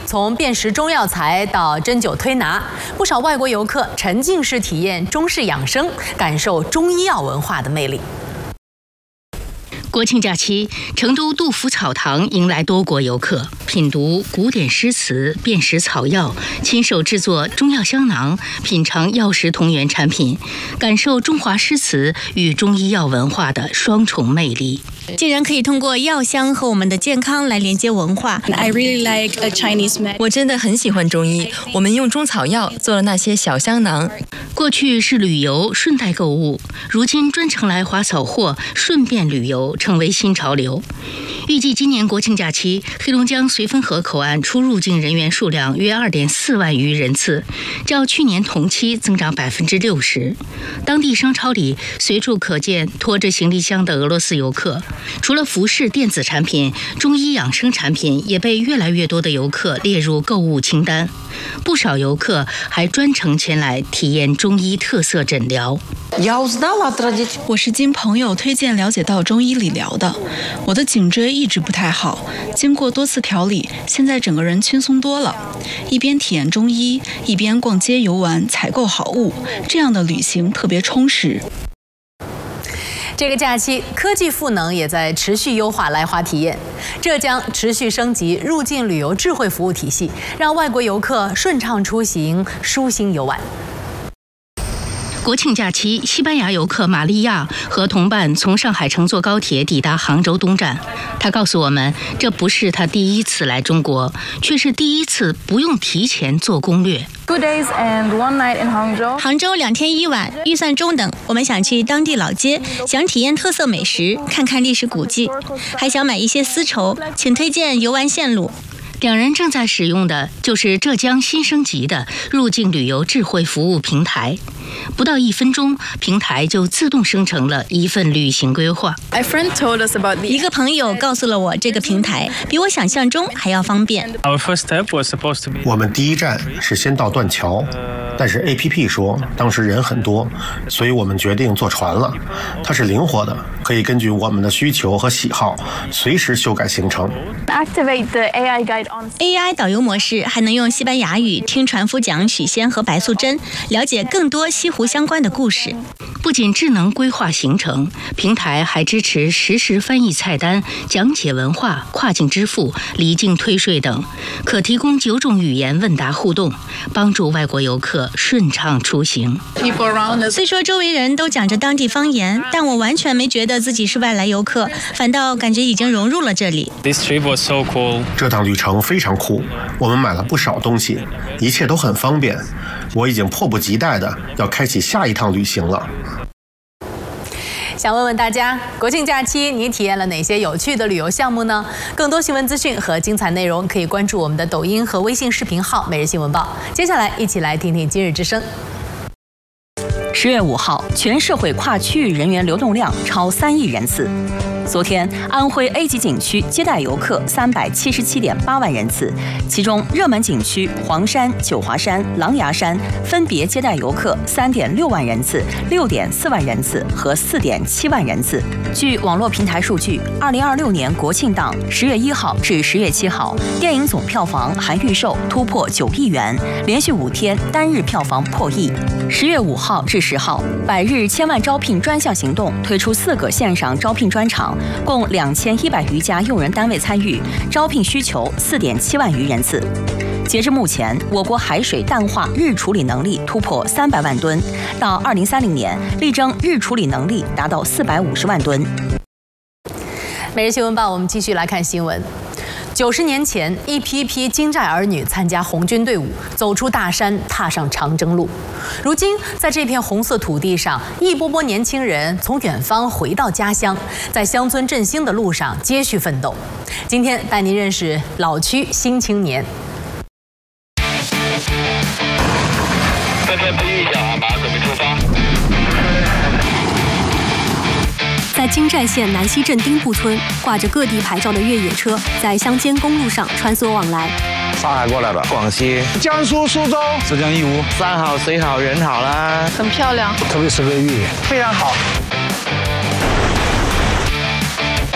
从辨识中药材到针灸推拿，不少外国游客沉浸式体验中式养生，感受中医药文化的魅力。 国庆假期，成都杜甫草堂迎来多国游客，品读古典诗词，辨识草药，亲手制作中药香囊，品尝药食同源产品，感受中华诗词与中医药文化的双重魅力。 竟然可以通过药香和我们的健康来连接文化。 I really like a Chinese medicine. 我真的很喜欢中医，我们用中草药做了那些小香囊。 过去是旅游顺带购物，如今专程来划草货，顺便旅游成为新潮流。预计今年国庆假期，黑龙江绥芬河口岸出入境人员数量约2.4万余人次，较去年同期增长60%。当地商超里随处可见拖着行李箱的俄罗斯游客。除了服饰、电子产品，中医养生产品也被越来越多的游客列入购物清单。不少游客还专程前来体验中医特色诊疗。 我是经朋友推荐了解到中医理疗的，我的颈椎一直不太好，经过多次调理，现在整个人轻松多了。一边体验中医，一边逛街游玩，采购好物，这样的旅行特别充实。 这个假期，科技赋能也在持续优化来华体验。浙江持续升级入境旅游智慧服务体系，让外国游客顺畅出行、舒心游玩。 国庆假期，西班牙游客玛利亚和同伴从上海乘坐高铁抵达杭州东站。她告诉我们，这不是她第一次来中国，却是第一次不用提前做攻略。 2 days and 1 night in Hangzhou. 杭州2天1晚，预算中等。我们想去当地老街，想体验特色美食，看看历史古迹，还想买一些丝绸，请推荐游玩线路。 两人正在使用的就是浙江新升级的入境旅游智慧服务平台。不到1分钟，平台就自动生成了一份旅行规划。 一个朋友告诉了我这个平台，比我想象中还要方便。 我们第一站是先到断桥，但是 APP 说当时人很多，所以我们决定坐船了。它是灵活的，可以根据我们的需求和喜好随时修改行程。 AI 导游模式还能用西班牙语听船夫讲许仙和白素贞，了解更多西湖相关的故事。 不仅智能规划行程，平台还支持实时翻译菜单、讲解文化、跨境支付、离境退税等，可提供9种语言问答互动，帮助外国游客顺畅出行。 虽说周围人都讲着当地方言，但我完全没觉得自己是外来游客，反倒感觉已经融入了这里。 这趟旅程非常酷，我们买了不少东西，一切都很方便。我已经迫不及待的要开启下一趟旅行了。 想问问大家，国庆假期你体验了哪些有趣的旅游项目呢？更多新闻资讯和精彩内容可以关注我们的抖音和微信视频号“每日新闻报”。接下来一起来听听今日之声。 10月5号，全社会跨区域人员流动量超3亿人次。昨天，安徽 A 级景区接待游客377.8万人次，其中热门景区黄山、九华山、狼牙山分别接待游客3.6万人次、6.4万人次和4.7万人次。据网络平台数据，2026年国庆档10月1号至10月7号，电影总票房含预售突破9亿元，连续5天单日票房破亿。10月5号至10号，100日千万招聘专项行动推出4个线上招聘专场。共2100余家用人单位参与，招聘需求4.7万余人次。截至目前，我国海水淡化日处理能力突破300万吨，到2030年，力争日处理能力达到450万吨。 每日新闻报，我们继续来看新闻。90年前，一批批京寨儿女参加红军队伍，走出大山，踏上长征路。如今，在这片红色土地上，一波波年轻人从远方回到家乡，在乡村振兴的路上接续奋斗。今天带您认识老区新青年。 再次呼吁一下，马上准备出发。 在京寨县南溪镇丁铺村，挂着各地牌照的越野车在乡间公路上穿梭往来。 上海过来的，广西、 江苏苏州、 浙江义乌，山好水好人好啦， 很漂亮， 特别适合越野， 非常好。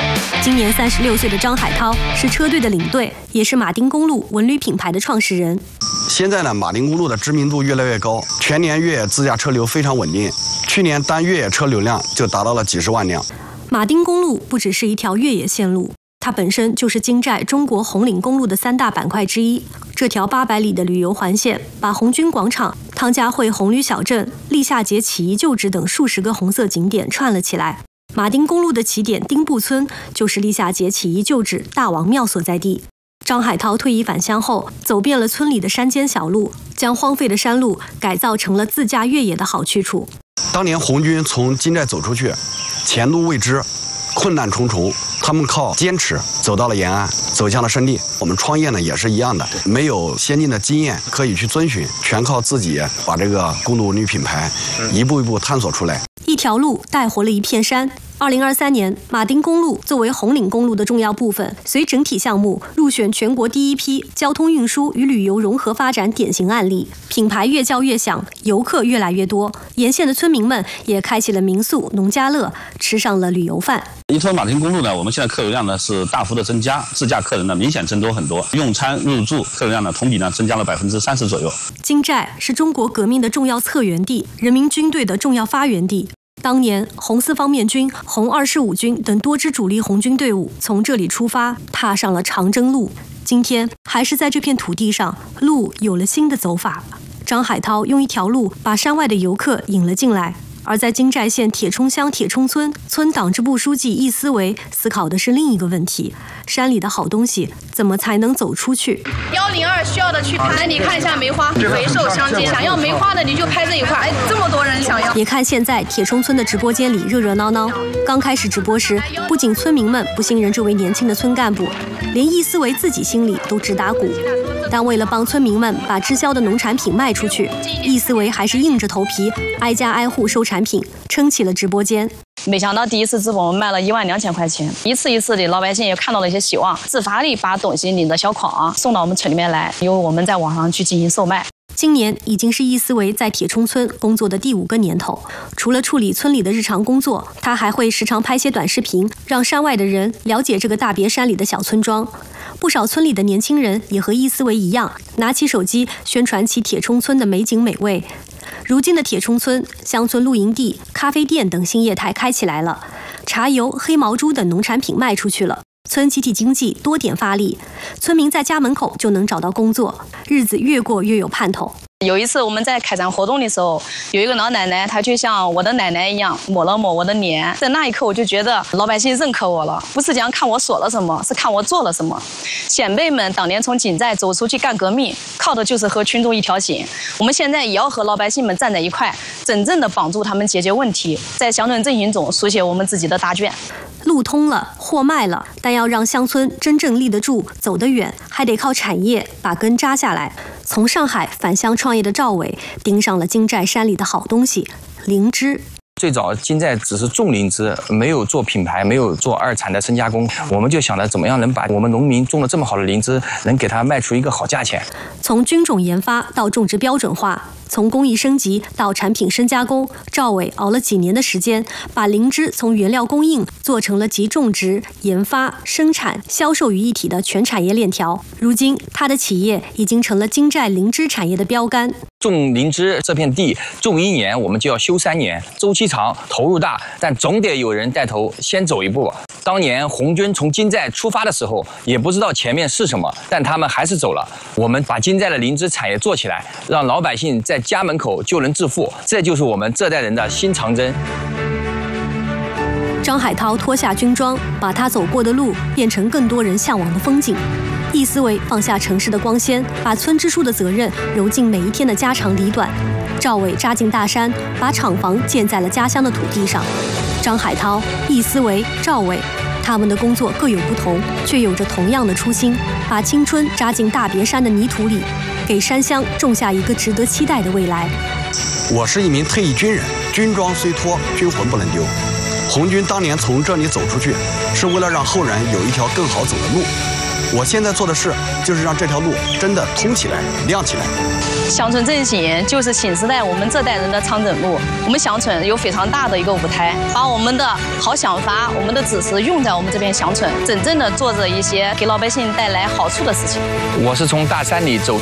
今年36岁的张海涛是车队的领队，也是马丁公路文旅品牌的创始人。 现在呢，马丁公路的知名度越来越高，全年越野自驾车流非常稳定，去年单越野车流量就达到了几十万辆。 马丁公路不只是一条越野线路，它本身就是京寨中国红岭公路的3大板块之一。这条800里的旅游环线，把红军广场、汤家汇红旅小镇、立夏节起义旧址等数十个红色景点串了起来。马丁公路的起点丁埠村就是立夏节起义旧址大王庙所在地。张海涛退役返乡后，走遍了村里的山间小路，将荒废的山路改造成了自驾越野的好去处。 当年红军从金寨走出去，前路未知，困难重重，他们靠坚持走到了延安，走向了圣地。我们创业呢也是一样的，没有先进的经验可以去遵循，全靠自己把这个公路文旅品牌一步一步探索出来。 一条路带活了一片山。2023年，马丁公路作为红岭公路的重要部分，随整体项目入选全国第一批交通运输与旅游融合发展典型案例。品牌越叫越响，游客越来越多，沿线的村民们也开启了民宿、农家乐，吃上了旅游饭。 依托马丁公路呢，我们现在客流量呢是大幅的增加，自驾客人呢明显增多很多，用餐入住客流量呢同比呢增加了30%左右。 京寨是中国革命的重要策源地，人民军队的重要发源地。当年，红四方面军、红25军等多支主力红军队伍从这里出发，踏上了长征路。今天，还是在这片土地上，路有了新的走法。张海涛用一条路把山外的游客引了进来。而在京寨县铁冲乡铁冲村，村党支部书记易思维思考的是另一个问题：山里的好东西怎么才能走出去 ？102需要的去拍，你看一下梅花，回寿相间。想要梅花的你就拍这一块，这么多人想要。 别看现在铁冲村的直播间里热热闹闹，刚开始直播时，不仅村民们不信任这位年轻的村干部，连易思维自己心里都直打鼓。但为了帮村民们把滞销的农产品卖出去，易思维还是硬着头皮挨家挨户收产品，撑起了直播间。 没想到第一次直播我们卖了12000块钱，一次一次的老百姓也看到了一些希望，自发地把东西拎着小筐送到我们村里面来，由我们在网上去进行售卖。 今年已经是易思维在铁冲村工作的第5个年头，除了处理村里的日常工作，他还会时常拍些短视频，让山外的人了解这个大别山里的小村庄。不少村里的年轻人也和易思维一样，拿起手机宣传起铁冲村的美景美味。如今的铁冲村，乡村露营地、咖啡店等新业态开起来了，茶油、黑毛猪等农产品卖出去了，村集体经济多点发力，村民在家门口就能找到工作，日子越过越有盼头。 有一次我们在开展活动的时候，有一个老奶奶，她就像我的奶奶一样抹了抹我的脸，在那一刻我就觉得老百姓认可我了，不是讲看我说了什么，是看我做了什么。先辈们当年从京寨走出去干革命，靠的就是和群众一条心，我们现在也要和老百姓们站在一块，真正的帮助他们解决问题，在乡村振兴中书写我们自己的大卷。 路通了，货卖了，但要让乡村真正立得住、走得远，还得靠产业把根扎下来。从上海返乡创业的赵伟盯上了京寨山里的好东西——灵芝。 最早京寨只是种灵芝，没有做品牌，没有做2产的深加工，我们就想着怎么样能把我们农民种了这么好的灵芝，能给它卖出一个好价钱。 从菌种研发到种植标准化，从工艺升级到产品深加工，赵伟熬了几年的时间，把灵芝从原料供应做成了集种植、研发、生产、销售于一体的全产业链条。如今，他的企业已经成了京寨灵芝产业的标杆。 种灵芝这片地，种1年我们就要修3年，周期长，投入大，但总得有人带头先走一步。当年红军从京寨出发的时候，也不知道前面是什么，但他们还是走了。我们把京寨的灵芝产业做起来，让老百姓在家门口就能致富，这就是我们这代人的新长征。 张海涛脱下军装，把他走过的路变成更多人向往的风景。易思维放下城市的光鲜，把村支书的责任揉进每一天的家长里短。赵伟扎进大山，把厂房建在了家乡的土地上。张海涛、易思维、赵伟，他们的工作各有不同，却有着同样的初心，把青春扎进大别山的泥土里，给山乡种下一个值得期待的未来。 我是一名退役军人，军装虽脱，军魂不能丢。红军当年从这里走出去，是为了让后人有一条更好走的路。 我现在做的事就是让这条路真的通起来、亮起来。 乡村振兴就是新时代我们这代人的长征路。我们乡村有非常大的一个舞台，把我们的好想法、我们的知识用在我们这边乡村，真正的做着一些给老百姓带来好处的事情。 我是从大山里走出